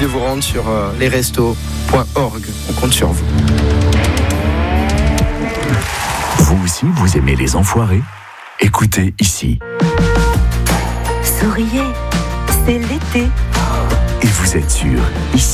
de vous rendre sur lesrestos.org. On compte sur vous. Vous aussi, vous aimez les enfoirés ? Écoutez ici. Souriez, c'est l'été. Et vous êtes sûr, ici.